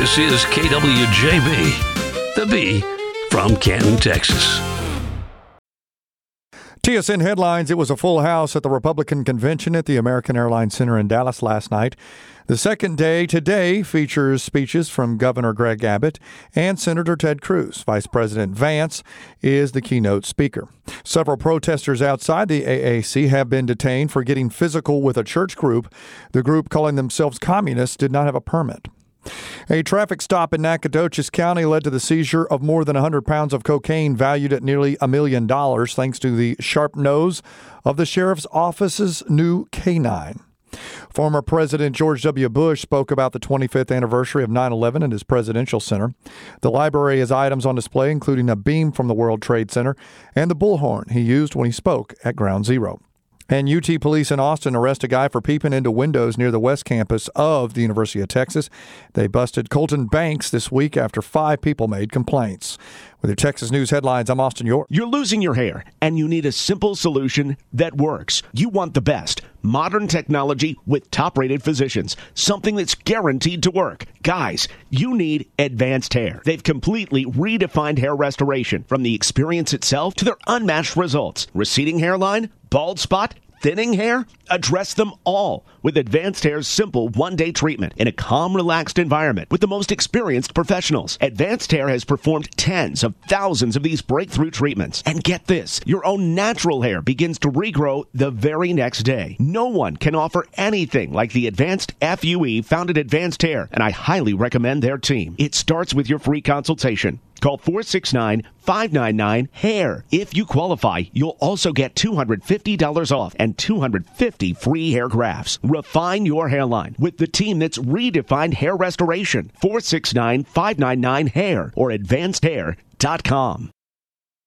This is KWJB, the B from Canton, Texas. TSN headlines. It was a full house at the Republican convention at the American Airlines Center in Dallas last night. The second day today features speeches from Governor Greg Abbott and Senator Ted Cruz. Vice President Vance is the keynote speaker. Several protesters outside the AAC have been detained for getting physical with a church group. The group, calling themselves communists, did not have a permit. A traffic stop in Nacogdoches County led to the seizure of more than 100 pounds of cocaine valued at nearly $1 million, thanks to the sharp nose of the sheriff's office's new canine. Former President George W. Bush spoke about the 25th anniversary of 9/11 at his presidential center. The library has items on display, including a beam from the World Trade Center and the bullhorn he used when he spoke at Ground Zero. And UT police in Austin arrest a guy for peeping into windows near the West Campus of the University of Texas. They busted Colton Banks this week after 5 people made complaints. With your Texas News headlines, I'm Austin York. You're losing your hair, and you need a simple solution that works. You want the best. Modern technology with top-rated physicians. Something that's guaranteed to work. Guys, you need Advanced Hair. They've completely redefined hair restoration, from the experience itself to their unmatched results. Receding hairline, bald spot, thinning hair? Address them all with Advanced Hair's simple one-day treatment in a calm, relaxed environment with the most experienced professionals. Advanced Hair has performed tens of thousands of these breakthrough treatments. And get this, your own natural hair begins to regrow the very next day. No one can offer anything like the Advanced FUE found at Advanced Hair, and I highly recommend their team. It starts with your free consultation. Call 469-599-HAIR. If you qualify, you'll also get $250 off and 250 free hair grafts. Refine your hairline with the team that's redefined hair restoration. 469-599-HAIR or advancedhair.com.